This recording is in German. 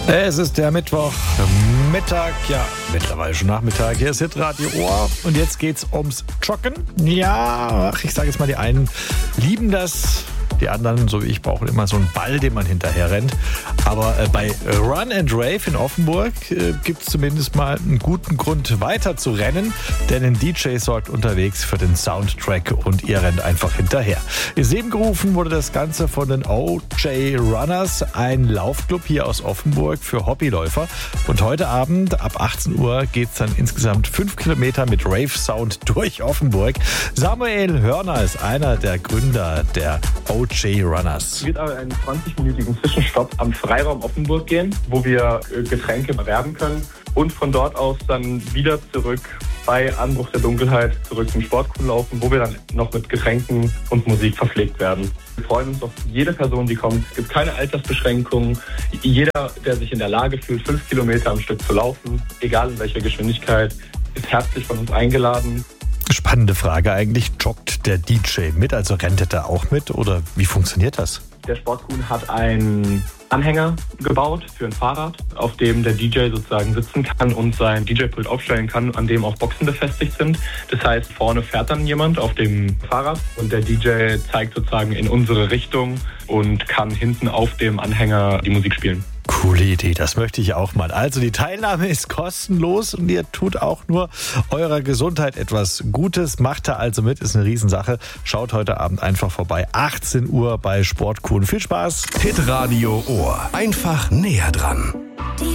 Es ist der Mittwochmittag, ja, mittlerweile schon Nachmittag. Hier ist Hitradio Ohr und jetzt geht's ums Joggen. Ja, ich sage jetzt mal, die einen lieben das, die anderen, so wie ich, brauchen immer so einen Ball, den man hinterher rennt. Aber bei Run and Rave in Offenburg gibt es zumindest mal einen guten Grund weiter zu rennen, denn ein DJ sorgt unterwegs für den Soundtrack und ihr rennt einfach hinterher. Ins Leben gerufen wurde das Ganze von den OJ Runners, ein Laufclub hier aus Offenburg für Hobbyläufer. Und heute Abend ab 18 Uhr geht es dann insgesamt 5 Kilometer mit Rave-Sound durch Offenburg. Samuel Hörner ist einer der Gründer der OJ Runners. Es wird aber einen 20-minütigen Zwischenstopp am Freiraum Offenburg gehen, wo wir Getränke erwerben können und von dort aus dann wieder zurück bei Anbruch der Dunkelheit zurück zum Sportkuh laufen, wo wir dann noch mit Getränken und Musik verpflegt werden. Wir freuen uns auf jede Person, die kommt. Es gibt keine Altersbeschränkungen. Jeder, der sich in der Lage fühlt, 5 Kilometer am Stück zu laufen, egal in welcher Geschwindigkeit, ist herzlich von uns eingeladen. Spannende Frage eigentlich. Joggt der DJ mit, also rennt er auch mit oder wie funktioniert das? Der Sportkuh hat einen Anhänger gebaut für ein Fahrrad, auf dem der DJ sozusagen sitzen kann und sein DJ-Pult aufstellen kann, an dem auch Boxen befestigt sind. Das heißt, vorne fährt dann jemand auf dem Fahrrad und der DJ zeigt sozusagen in unsere Richtung und kann hinten auf dem Anhänger die Musik spielen. Coole Idee, das möchte ich auch mal. Also die Teilnahme ist kostenlos und ihr tut auch nur eurer Gesundheit etwas Gutes. Macht da also mit, ist eine Riesensache. Schaut heute Abend einfach vorbei, 18 Uhr bei Sportkuh. Viel Spaß. Hitradio Ohr, einfach näher dran.